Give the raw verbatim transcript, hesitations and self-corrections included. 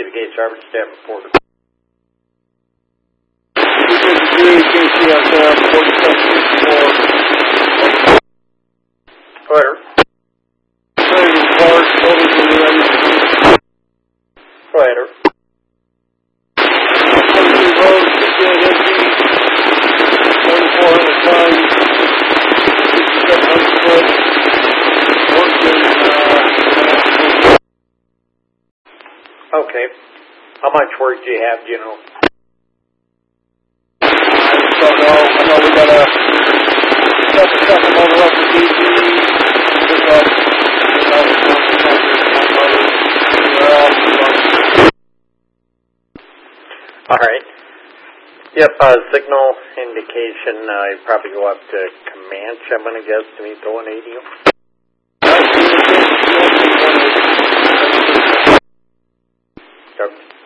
the Gates Harvard staff reporter. Twitter. Twitter. Okay. How much work do you have, do you know? I don't know. I know we got a couple second over up to D C. All right. Yep, uh, signal indication, uh, you probably go up to Comanche, I'm going to guess, to meet the one eighty. Yep.